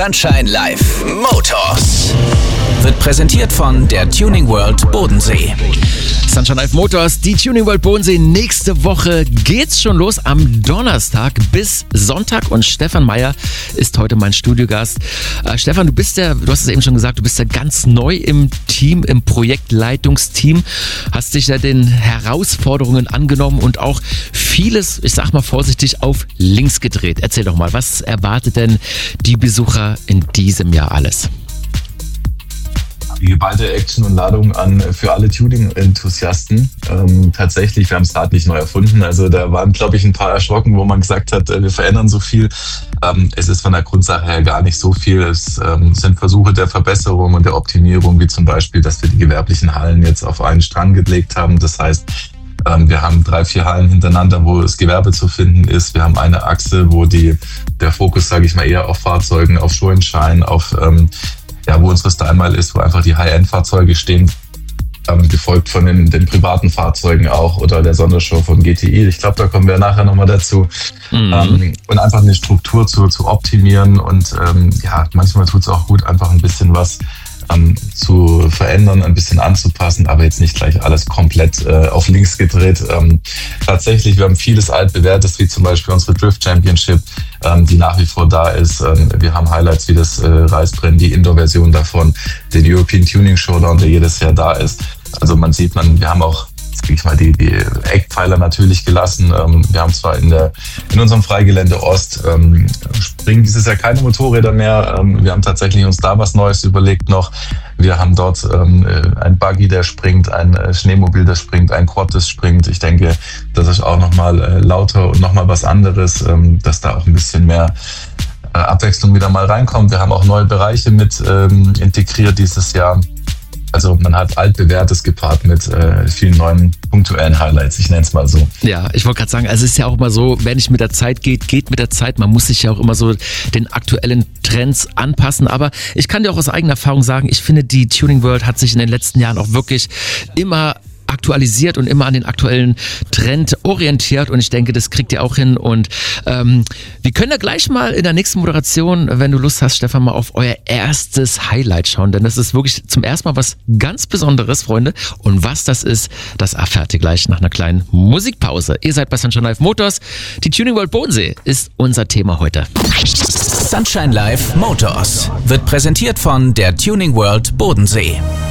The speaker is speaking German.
Sunshine Live Motors wird präsentiert von der Tuning World Bodensee. Sunshine Live Motors, die Tuning World Bodensee. Nächste Woche geht's schon los am Donnerstag bis Sonntag und Stefan Meyer ist heute mein Studiogast. Stefan, du hast es eben schon gesagt, du bist ja ganz neu im Team, im Projektleitungsteam, hast dich ja den Herausforderungen angenommen und auch vieles, ich sag mal vorsichtig, auf links gedreht. Erzähl doch mal, was erwartet denn die Besucher in diesem Jahr alles? Geballte Action und Ladung an für alle Tuning-Enthusiasten. Tatsächlich, wir haben das Rad nicht neu erfunden. Also da waren, glaube ich, ein paar erschrocken, wo man gesagt hat, wir verändern so viel. Es ist von der Grundsache her gar nicht so viel. Es sind Versuche der Verbesserung und der Optimierung, wie zum Beispiel, dass wir die gewerblichen Hallen jetzt auf einen Strang gelegt haben. Das heißt, wir haben 3-4 Hallen hintereinander, wo das Gewerbe zu finden ist. Wir haben eine Achse, wo der Fokus, sage ich mal, eher auf Fahrzeugen, auf Schulenschein, auf wo unsere Style ist, wo einfach die High-End-Fahrzeuge stehen, gefolgt von den privaten Fahrzeugen auch oder der Sondershow von GTI. Ich glaube, da kommen wir nachher nochmal dazu. Und einfach eine Struktur zu optimieren und manchmal tut es auch gut, einfach ein bisschen was zu verändern, ein bisschen anzupassen, aber jetzt nicht gleich alles komplett auf links gedreht. Tatsächlich, wir haben vieles altbewährtes, wie zum Beispiel unsere Drift Championship, die nach wie vor da ist. Wir haben Highlights wie das Reisbrennen, die Indoor-Version davon, den European Tuning Showdown, der jedes Jahr da ist. Also man sieht, wir haben auch die Eckpfeiler natürlich gelassen. Wir haben zwar in unserem Freigelände Ost springen dieses Jahr keine Motorräder mehr. Wir haben tatsächlich uns da was Neues überlegt noch. Wir haben dort ein Buggy, der springt, ein Schneemobil, das springt, ein Quad, das springt. Ich denke, das ist auch nochmal lauter und nochmal was anderes, dass da auch ein bisschen mehr Abwechslung wieder mal reinkommt. Wir haben auch neue Bereiche mit integriert dieses Jahr. Also man hat altbewährtes gepaart mit vielen neuen punktuellen Highlights, ich nenne es mal so. Ja, ich wollte gerade sagen, also es ist ja auch immer so, wenn nicht mit der Zeit geht mit der Zeit. Man muss sich ja auch immer so den aktuellen Trends anpassen. Aber ich kann dir auch aus eigener Erfahrung sagen, ich finde, die Tuning World hat sich in den letzten Jahren auch wirklich immer aktualisiert und immer an den aktuellen Trend orientiert und ich denke, das kriegt ihr auch hin und wir können ja gleich mal in der nächsten Moderation, wenn du Lust hast, Stefan, mal auf euer erstes Highlight schauen, denn das ist wirklich zum ersten Mal was ganz Besonderes, Freunde, und was das ist, das erfahrt ihr gleich nach einer kleinen Musikpause. Ihr seid bei Sunshine Live Motors, die Tuning World Bodensee ist unser Thema heute. Sunshine Live Motors wird präsentiert von der Tuning World Bodensee.